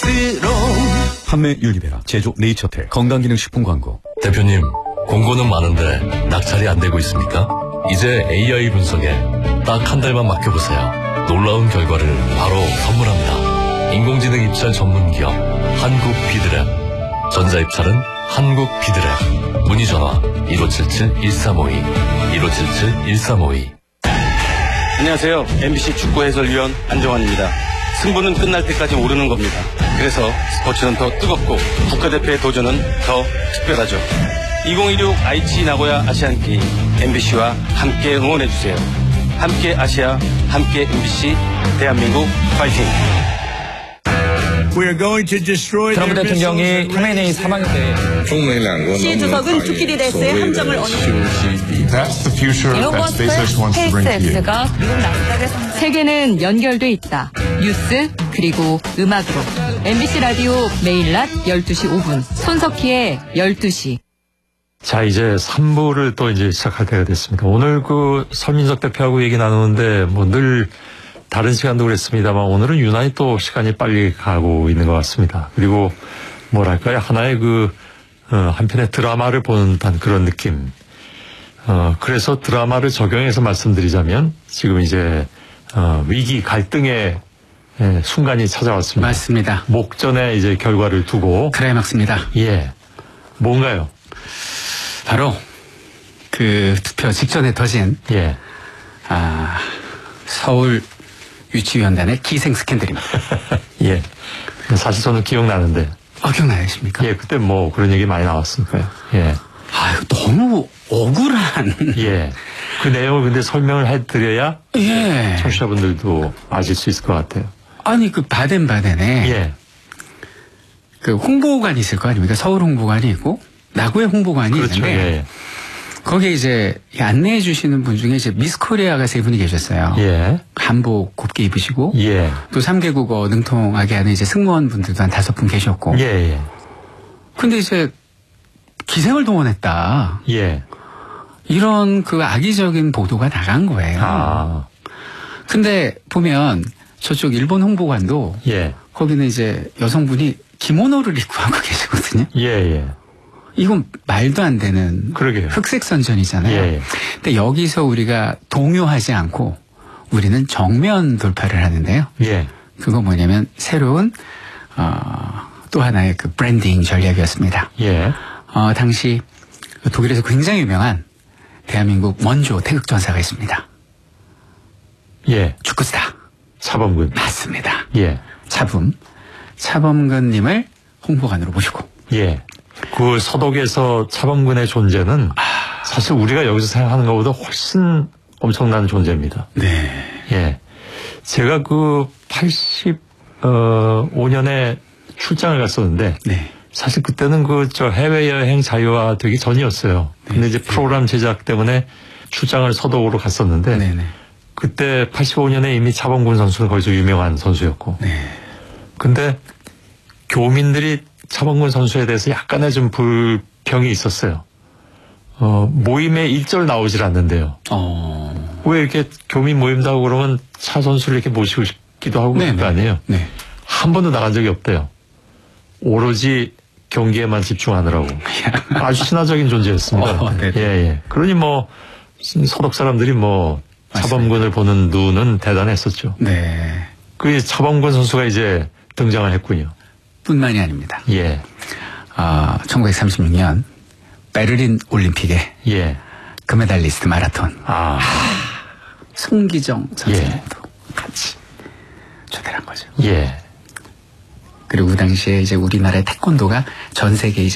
스스로. 판매 유니베라, 제조 네이처텔, 건강기능식품 광고. 대표님, 공고는 많은데 낙찰이 안 되고 있습니까? 이제 AI 분석에 딱 한 달만 맡겨보세요. 놀라운 결과를 바로 선물합니다. 인공지능 입찰 전문기업 한국비드랩. 전자입찰은 한국비드랩. 문의전화 1577-1352 1577-1352. 안녕하세요. MBC 축구 해설위원 안정환입니다. 승부는 끝날 때까지 모르는 겁니다. 그래서 스포츠는 더 뜨겁고 국가대표의 도전은 더 특별하죠. 2016 aichi 나고야 아시안게임 MBC와 함께 응원해주세요. 함께 아시아, 함께 MBC, 대한민국 파이팅! 트럼프 대통령이 카메네이 사망에 대해 시 주석은 죽기에 대해서의 함정을 일론 머스크의 스페이스X가 미국 나스닥에 세계는 연결돼 있다. 뉴스 그리고 음악으로. MBC 라디오 매일 낮 12시 5분 손석희의 12시. 자, 이제 3부를 또 이제 시작할 때가 됐습니다. 오늘 그 설민석 대표하고 얘기 나누는데 뭐 늘 다른 시간도 그랬습니다만 오늘은 유난히 또 시간이 빨리 가고 있는 것 같습니다. 그리고 뭐랄까요, 하나의 한편의 드라마를 보는 듯한 그런 느낌. 그래서 드라마를 적용해서 말씀드리자면 지금 이제 위기 갈등의 순간이 찾아왔습니다. 맞습니다. 목전에 이제 결과를 두고 클라이막스입니다. 예, 뭔가요? 바로 그 투표 직전에 터진 서울 유치위원단의 기생 스캔들입니다. 예, 사실 저는 기억나는데. 기억나십니까? 예, 그때 뭐 그런 얘기 많이 나왔으니까요. 예. 너무 억울한. 예. 그 내용을 근데 설명을 해드려야 예. 청취자분들도 아실 수 있을 것 같아요. 아니 그 바덴바덴에 예. 그 홍보관이 있을 거 아닙니까? 서울 홍보관이 있고 나고야 홍보관이 그렇죠. 있는데 예. 거기에 이제 안내해 주시는 분 중에 이제 미스 코리아가 세 분이 계셨어요. 예. 한복 곱게 입으시고 예. 또 3개국어 능통하게 하는 이제 승무원 분들도 한 5분 계셨고. 예. 예. 근데 이제 기생을 동원했다. 예. 이런 그 악의적인 보도가 나간 거예요. 근데 보면 저쪽 일본 홍보관도 예. 거기는 이제 여성분이 기모노를 입고 하고 계시거든요. 예. 예. 이건 말도 안 되는 그러게요. 흑색 선전이잖아요. 예. 근데 여기서 우리가 동요하지 않고 우리는 정면 돌파를 하는데요. 예. 그거 뭐냐면 새로운 또 하나의 그 브랜딩 전략이었습니다. 예. 당시 독일에서 굉장히 유명한 대한민국 원조 태극전사가 있습니다. 예. 축구스타. 차범근. 맞습니다. 예. 차범근님을 홍보관으로 모시고. 예. 그 서독에서 차범근의 존재는 사실 우리가 여기서 생각하는 것보다 훨씬 엄청난 존재입니다. 네. 예. 제가 그 85년에 출장을 갔었는데. 네. 사실 그때는 해외여행 자유화 되기 전이었어요. 근데 이제 프로그램 제작 때문에 출장을 서독으로 갔었는데. 네네. 그때 85년에 이미 차범근 선수는 거기서 유명한 선수였고. 네. 근데 교민들이 차범근 선수에 대해서 약간의 좀 불평이 있었어요. 모임에 일절 나오질 않는데요. 왜 이렇게 교민 모임도 하고 그러면 차 선수를 이렇게 모시고 싶기도 하고 그럴 거 아니에요. 네. 한 번도 나간 적이 없대요. 오로지 경기에만 집중하느라고. 아주 신화적인 존재였습니다. 예. 그러니 뭐 서독 사람들이 뭐 차범근을 보는 눈은 대단했었죠. 네. 그 차범근 선수가 이제 등장을 했군요. 뿐만이 아닙니다. 예. 1936년 베를린 올림픽에 예. 금메달리스트 마라톤. 송기정 선생님도 같이 초대를 한 거죠. 예. 그리고 그 당시에 이제 우리나라의 태권도가 전 세계에